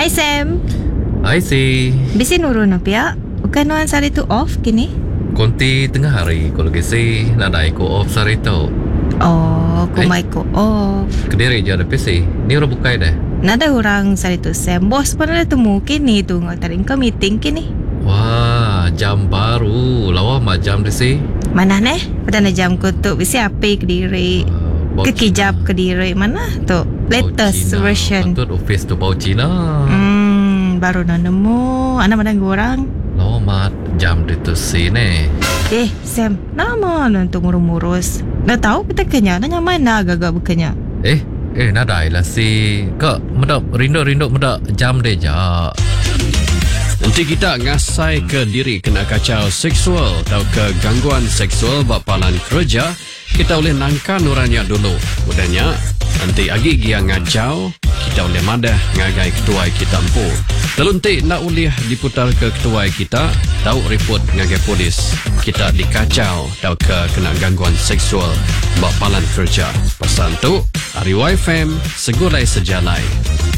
Sam. Hai si. Bisin urun na pia. Bukan nuan sari tu off kini. Konti tengah hari ko lagi si nadai ko off sari tu. Oh, kumai ko off. Kediri je ada PC. Ni orang bukai dah. Nada orang sari tu Sam. Bos pun ada temu kini tu ngatarin ke meeting kini. Wah, jam baru. Lawa macam di si. Mana neh? Pada na jam ko tu bisi api Kediri. Kekijap Kediri mana tu? Latest version. Patut office tu bau Cina. Baru na nemu. Ana mana orang? Lawa mat jam di tu si ni. Sam, nama nanti ngurus-ngurus. Dah tahu kita kenya, nanya mana agak-agak bukannya. Nadai lah si. Kak, medak rindu medak jam deh ja. Nanti kita ngasai ke diri kena kacau seksual atau ke gangguan seksual bapalan kerja, kita boleh nangkan orangnya dulu. Mudahnya, nanti agi dia ngacau, kita boleh madah ngagai ketua kita empu. Teluntik nak boleh diputar ke ketua kita, tahu report ngagai polis. Kita dikacau atau ke kena gangguan seksual bapalan kerja. Pasal tu, Ari YFM, segulai sejalai.